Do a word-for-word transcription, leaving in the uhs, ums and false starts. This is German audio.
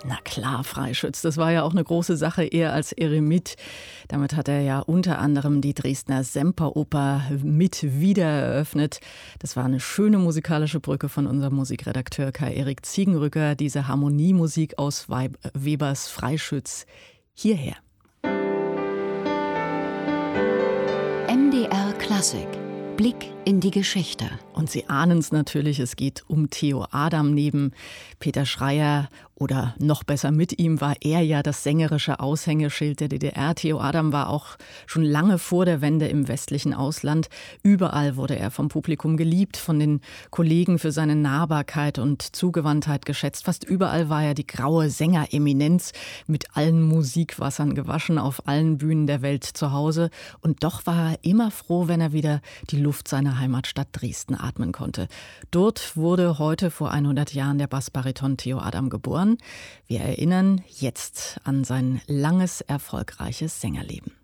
Na klar, Freischütz, das war ja auch eine große Sache, er als Eremit. Damit hat er ja unter anderem die Dresdner Semperoper mit wiedereröffnet. Das war eine schöne musikalische Brücke von unserem Musikredakteur Kai-Erik Ziegenrücker, diese Harmoniemusik aus Weib- Webers Freischütz hierher. M D R Klassik. Blick in die Geschichte. Und Sie ahnen es natürlich, es geht um Theo Adam. Neben Peter Schreyer oder noch besser mit ihm war er ja das sängerische Aushängeschild der D D R. Theo Adam war auch schon lange vor der Wende im westlichen Ausland. Überall wurde er vom Publikum geliebt, von den Kollegen für seine Nahbarkeit und Zugewandtheit geschätzt. Fast überall war er die graue Sängereminenz, mit allen Musikwassern gewaschen, auf allen Bühnen der Welt zu Hause. Und doch war er immer froh, wenn er wieder die Luft seiner Heimatstadt Dresden atmen konnte. Dort wurde heute vor hundert Jahren der Bassbariton Theo Adam geboren. Wir erinnern jetzt an sein langes, erfolgreiches Sängerleben.